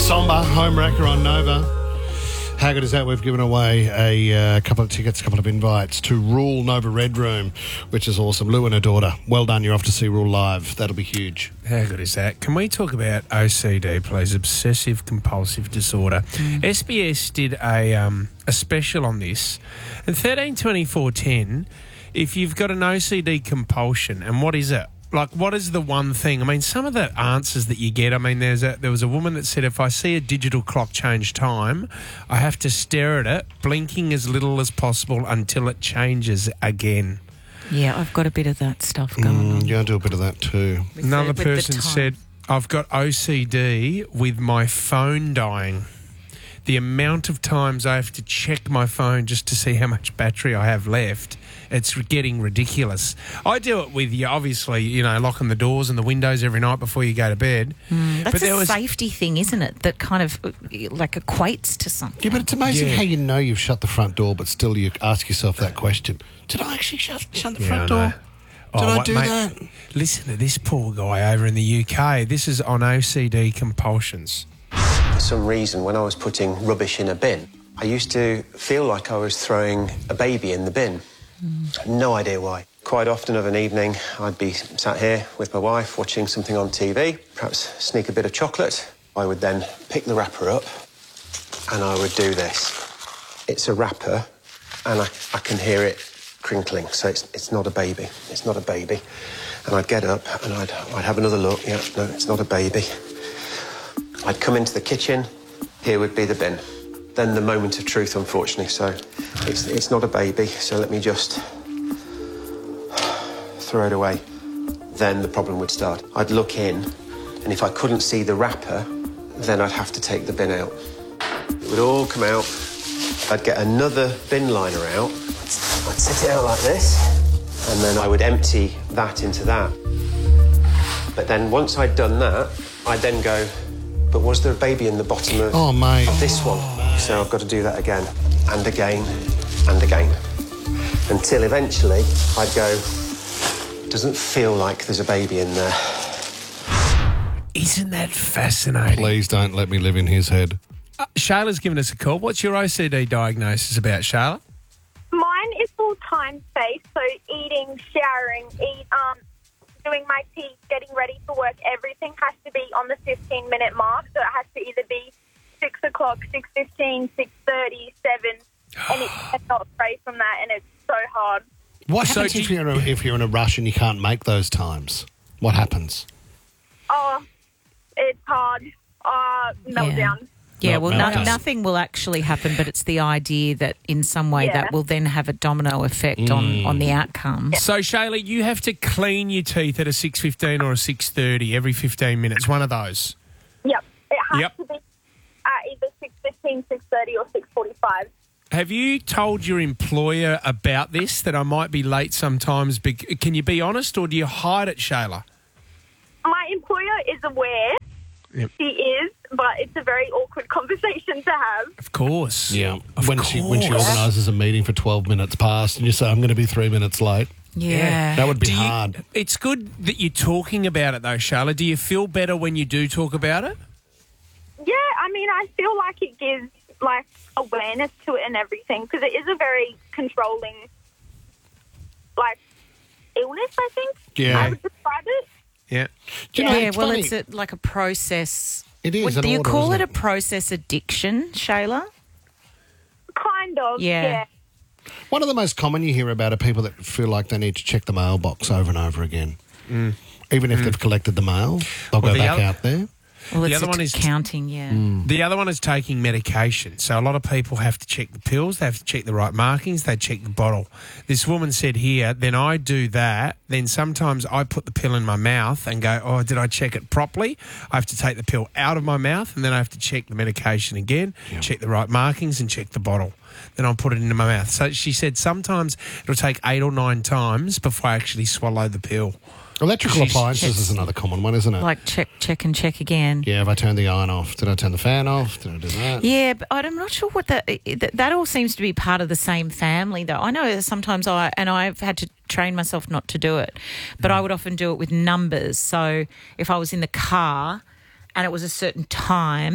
Somber, home wrecker on Nova. How good is that? We've given away a couple of tickets, a couple of invites to Rule Nova Red Room, which is awesome. Lou and her daughter. Well done. You're off to see Rule live. That'll be huge. How good is that? Can we talk about OCD, please? Obsessive Compulsive Disorder. SBS did a special on this. And 13-24-10, if you've got an OCD compulsion, and what is it? Like, what is the one thing? I mean, some of the answers that you get, I mean, there was a woman that said, if I see a digital clock change time, I have to stare at it, blinking as little as possible until it changes again. Yeah, I've got a bit of that stuff going on. Yeah, I do a bit of that too. Another person said, I've got OCD with my phone dying. The amount of times I have to check my phone just to see how much battery I have left, it's getting ridiculous. I do it with you, obviously, you know, locking the doors and the windows every night before you go to bed. That's a safety thing, isn't it? That kind of like equates to something. Yeah, but it's amazing how you know you've shut the front door, but still you ask yourself that question. Did I actually shut the front door? Did I do that? Listen to this poor guy over in the UK. This is on OCD compulsions. For some reason, when I was putting rubbish in a bin, I used to feel like I was throwing a baby in the bin. No idea why. Quite often of an evening, I'd be sat here with my wife watching something on TV, perhaps sneak a bit of chocolate. I would then pick the wrapper up and I would do this. It's a wrapper and I can hear it crinkling, so it's not a baby. It's not a baby. And I'd get up and I'd have another look. Yeah, no, it's not a baby. I'd come into the kitchen, here would be the bin. Then the moment of truth, unfortunately, so it's not a baby, so let me just throw it away. Then the problem would start. I'd look in, and if I couldn't see the wrapper, then I'd have to take the bin out. It would all come out. I'd get another bin liner out. I'd set it out like this, and then I would empty that into that. But then once I'd done that, I'd then go, but was there a baby in the bottom of this one? So I've got to do that again, and again, and again. Until eventually I'd go, doesn't feel like there's a baby in there. Isn't that fascinating? Please don't let me live in his head. Shayla's given us a call. What's your OCD diagnosis about, Shayla? Mine is all time-based, so eating, showering, doing my tea, getting ready for work, everything has to be on the 15-minute mark. So it has to either be 6 o'clock, 6:15, 6:30, 7, and it cannot stray from that, and it's so hard. What happens if you're in a rush and you can't make those times? What happens? Oh, it's hard. Meltdown. Yeah, well, nothing will actually happen, but it's the idea that in some way that will then have a domino effect on the outcome. Yeah. So, Shayla, you have to clean your teeth at a 6:15 or a 6:30 every 15 minutes, one of those. Yep. It has to be either 6:15, 6:30 or 6:45. Have you told your employer about this, that I might be late sometimes? Can you be honest, or do you hide it, Shayla? My employer is aware. Yep. She is, but it's a very awkward conversation to have. Of course. Yeah. When she organises a meeting for 12 minutes past and you say, I'm going to be 3 minutes late. Yeah. That would be hard. It's good that you're talking about it, though, Shayla. Do you feel better when you do talk about it? Yeah, I mean, I feel like it gives, like, awareness to it and everything, because it is a very controlling, like, illness, I think. Yeah. I would describe it. Yeah. It's like a process. It is. Do you call it a process addiction, Shayla? Kind of, yeah. One of the most common you hear about are people that feel like they need to check the mailbox over and over again. Even if they've collected the mail, they'll go back out there. Well, the it's other one is counting, The other one is taking medication. So a lot of people have to check the pills, they have to check the right markings, they check the bottle. This woman said here, then I do that, then sometimes I put the pill in my mouth and go, oh, did I check it properly? I have to take the pill out of my mouth and then I have to check the medication again, check the right markings and check the bottle. Then I'll put it into my mouth. So she said sometimes it'll take 8 or 9 times before I actually swallow the pill. Electrical appliances is another common one, isn't it? Like check and check again. Yeah, have I turned the iron off? Did I turn the fan off? Did I do that? Yeah, but I'm not sure what that all seems to be part of the same family, though. I know sometimes I've had to train myself not to do it, but I would often do it with numbers. So if I was in the car and it was a certain time,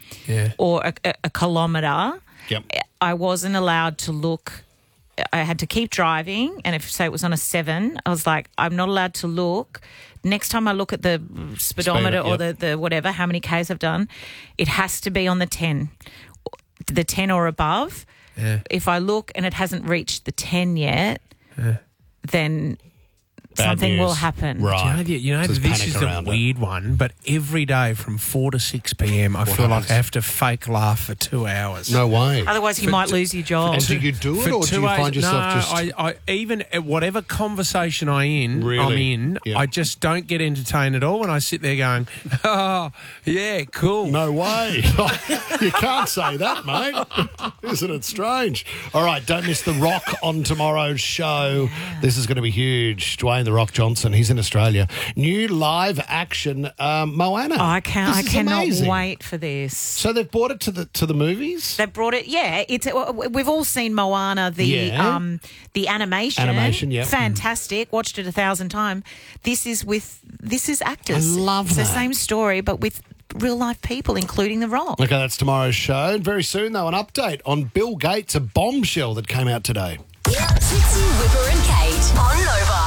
or a kilometre, Yep. I wasn't allowed to look. I had to keep driving, and if, say, it was on a 7, I was like, I'm not allowed to look. Next time I look at the speedometer or the whatever, how many Ks I've done, it has to be on the 10 or above. Yeah. If I look and it hasn't reached the 10 yet, then something news. will happen. Right. You know, So there's this panic is a around it. weird one, but every day from 4 to 6 p.m, I feel like I have to fake laugh for 2 hours. No way. Otherwise, you might lose your job. And do you do it, For or do 2 you hours, find yourself no, just... I even at whatever conversation I'm Really? in, Yeah. I just don't get entertained at all, and I sit there going, oh, yeah, cool. No way. You can't say that, mate. Isn't it strange? All right, don't miss The Rock on tomorrow's show. This is going to be huge. Dwayne The Rock Johnson, he's in Australia. New live action Moana. Oh, I This is cannot amazing. wait for this. So they've brought it to the movies? They brought it. Yeah, we've all seen Moana, the animation. Animation, yeah. Fantastic. Watched it 1,000 times. This is actors. I love it's that. the same story, but with real life people, including The Rock. Okay, that's tomorrow's show. And very soon, though, an update on Bill Gates, a bombshell that came out today. Trixie, Whipper and Kate on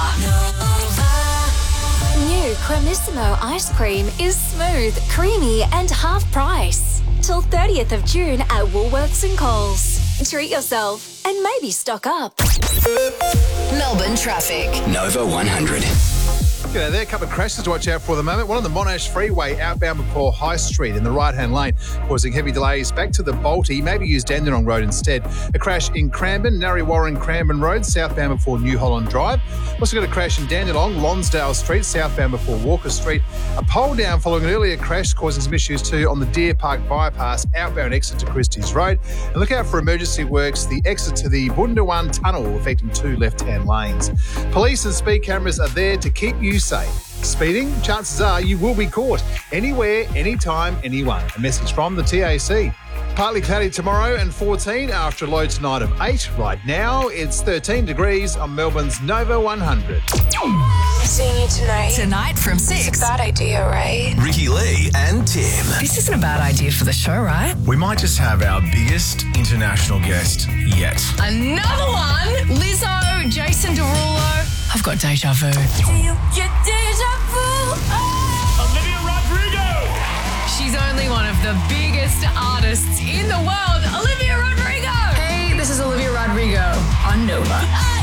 Nova. New Cremissimo ice cream is smooth, creamy and half price. Till 30th of June at Woolworths and Coles. Treat yourself and maybe stock up. Melbourne traffic. Nova 100. G'day there, a couple of crashes to watch out for the moment. One on the Monash Freeway outbound before High Street in the right-hand lane, causing heavy delays back to the Balti. Maybe use Dandenong Road instead. A crash in Cranbourne, Narre Warren Cranbourne Road, southbound before New Holland Drive. Also got a crash in Dandenong, Lonsdale Street, southbound before Walker Street. A pole down following an earlier crash, causing some issues too on the Deer Park bypass, outbound exit to Christie's Road. And look out for emergency works, the exit to the Bundawan Tunnel, affecting 2 left-hand lanes. Police and speed cameras are there to keep you safe. Speeding, chances are you will be caught anywhere, anytime, anyone. A message from the TAC. Partly cloudy tomorrow and 14 after a low tonight of 8. Right now, it's 13 degrees on Melbourne's Nova 100. Seeing you tonight. Tonight from 6. Bad idea, right? Ricky Lee and Tim. This isn't a bad idea for the show, right? We might just have our biggest international guest yet. Another one! Lizzo, Jason Derulo. I've got deja vu. Do you get deja vu? Olivia Rodrigo! She's only one of the biggest artists in the world. Olivia Rodrigo! Hey, this is Olivia Rodrigo on Nova.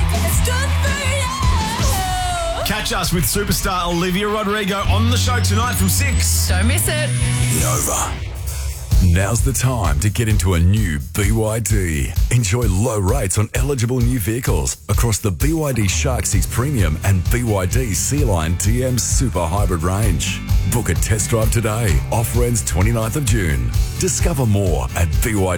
Catch us with superstar Olivia Rodrigo on the show tonight from 6. Don't miss it. Nova. Now's the time to get into a new BYD. Enjoy low rates on eligible new vehicles across the BYD Shark 6 Premium and BYD Sea-Line TM Super Hybrid range. Book a test drive today. Offer ends 29th of June. Discover more at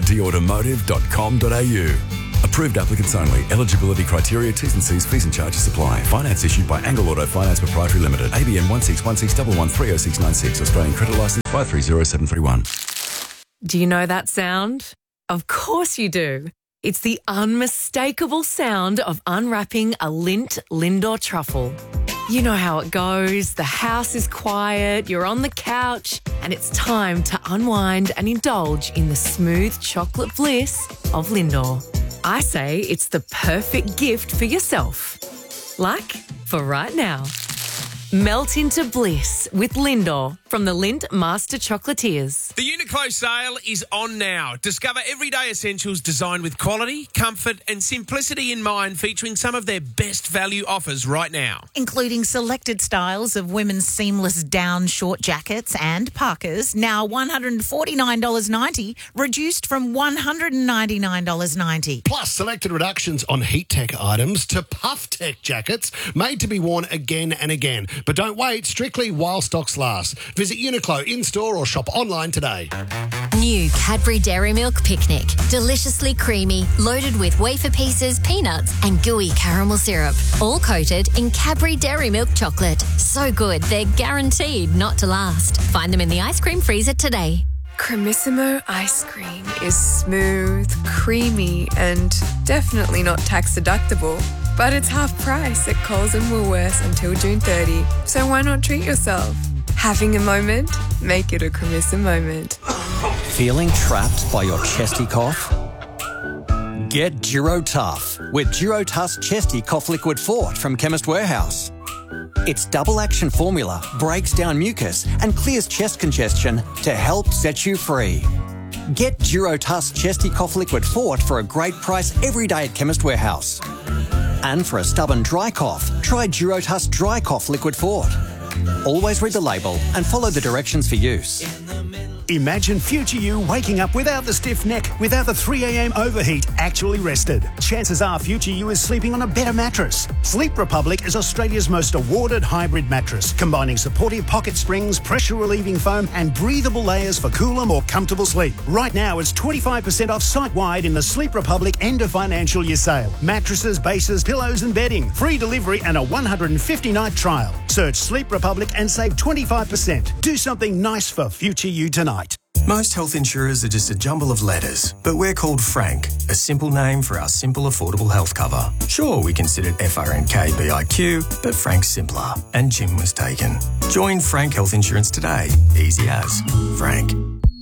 bydautomotive.com.au. Approved applicants only. Eligibility criteria, T's and C's, fees and charges apply. Finance issued by Angle Auto Finance Proprietary Limited. ABN 16161130696. Australian credit licence 530731. Do you know that sound? Of course you do. It's the unmistakable sound of unwrapping a Lindt Lindor truffle. You know how it goes. The house is quiet, you're on the couch, and it's time to unwind and indulge in the smooth chocolate bliss of Lindor. I say it's the perfect gift for yourself. Like for right now. Melt into bliss with Lindor from the Lindt Master Chocolatiers. The Uniqlo sale is on now. Discover everyday essentials designed with quality, comfort and simplicity in mind, featuring some of their best value offers right now. Including selected styles of women's seamless down short jackets and parkas, now $149.90, reduced from $199.90. Plus, selected reductions on heat tech items to puff tech jackets made to be worn again and again. But don't wait, strictly while stocks last. Visit Uniqlo in-store or shop online today. New Cadbury Dairy Milk Picnic. Deliciously creamy, loaded with wafer pieces, peanuts and gooey caramel syrup. All coated in Cadbury Dairy Milk chocolate. So good, they're guaranteed not to last. Find them in the ice cream freezer today. Cremissimo ice cream is smooth, creamy, and definitely not tax deductible. But it's half price at Coles and Woolworths until June 30. So why not treat yourself? Having a moment? Make it a Cremissa moment. Feeling trapped by your chesty cough? Get DuroTough with DuroTuss Chesty Cough Liquid Fort from Chemist Warehouse. Its double-action formula breaks down mucus and clears chest congestion to help set you free. Get DuroTuss Chesty Cough Liquid Fort for a great price every day at Chemist Warehouse. And for a stubborn dry cough, try DuroTuss Dry Cough Liquid Fort. Always read the label and follow the directions for use. Imagine future you waking up without the stiff neck, without the 3 a.m. overheat, actually rested. Chances are future you is sleeping on a better mattress. Sleep Republic is Australia's most awarded hybrid mattress, combining supportive pocket springs, pressure-relieving foam and breathable layers for cooler, more comfortable sleep. Right now, it's 25% off site-wide in the Sleep Republic end of financial year sale. Mattresses, bases, pillows and bedding. Free delivery and a 150-night trial. Search Sleep Republic and save 25%. Do something nice for future you tonight. Most health insurers are just a jumble of letters, but we're called Frank, a simple name for our simple, affordable health cover. Sure, we considered FRNK-BIQ, but Frank's simpler, and Jim was taken. Join Frank Health Insurance today. Easy as. Frank.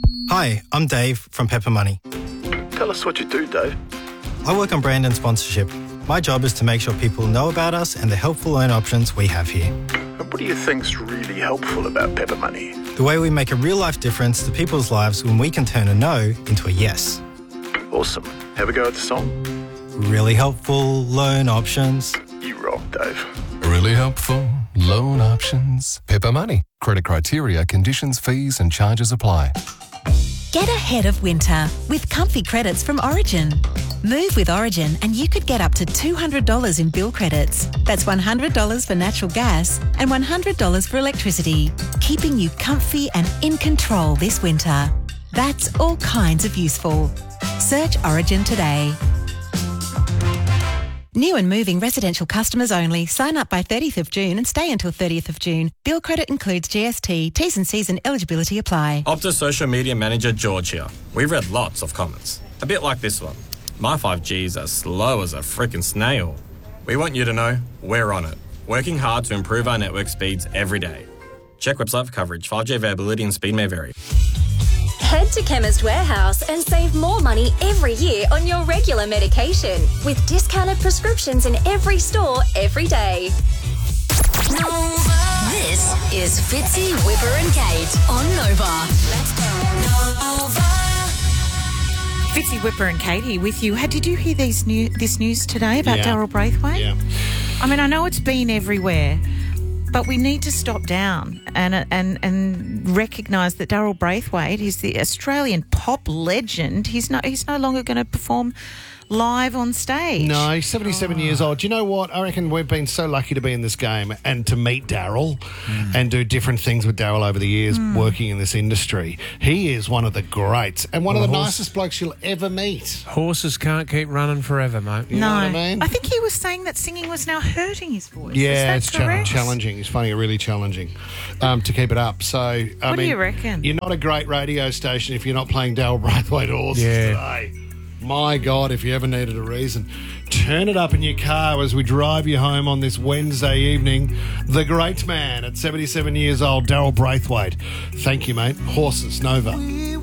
Hi, I'm Dave from Pepper Money. Tell us what you do, Dave. I work on brand and sponsorship. My job is to make sure people know about us and the helpful loan options we have here. And what do you think's really helpful about Pepper Money? The way we make a real-life difference to people's lives when we can turn a no into a yes. Awesome. Have a go at the song? Really helpful loan options. You rock, Dave. Really helpful loan options. Pepper Money. Credit criteria, conditions, fees and charges apply. Get ahead of winter with comfy credits from Origin. Move with Origin and you could get up to $200 in bill credits. That's $100 for natural gas and $100 for electricity, keeping you comfy and in control this winter. That's all kinds of useful. Search Origin today. New and moving residential customers only. Sign up by 30th of June and stay until 30th of June. Bill credit includes GST. T's and C's and eligibility apply. Optus Social Media Manager George here. We've read lots of comments. A bit like this one. My 5G's are slow as a frickin' snail. We want you to know we're on it. Working hard to improve our network speeds every day. Check website for coverage. 5G availability and speed may vary. Head to Chemist Warehouse and save more money every year on your regular medication with discounted prescriptions in every store every day. Nova. This is Fitzy, Whipper and Kate on Nova. Let's go. Nova. Fitzy, Whipper and Kate here with you. Did you hear this news today about Daryl Braithwaite? Yeah. I mean, I know it's been everywhere, but we need to stop down and recognise that Daryl Braithwaite is the Australian pop legend. He's no longer going to perform live on stage. No, he's 77 years old. Do you know what? I reckon we've been so lucky to be in this game and to meet Daryl and do different things with Daryl over the years working in this industry. He is one of the greats and one of the nicest blokes you'll ever meet. Horses can't keep running forever, mate. You know what I mean? I think he was saying that singing was now hurting his voice. Yeah, is it's that correct? challenging. He's finding it really challenging to keep it up. So, What do you reckon? You're not a great radio station if you're not playing Daryl Braithwaite horses today. My God, if you ever needed a reason, turn it up in your car as we drive you home on this Wednesday evening. The great man at 77 years old, Daryl Braithwaite. Thank you, mate. Horses, Nova.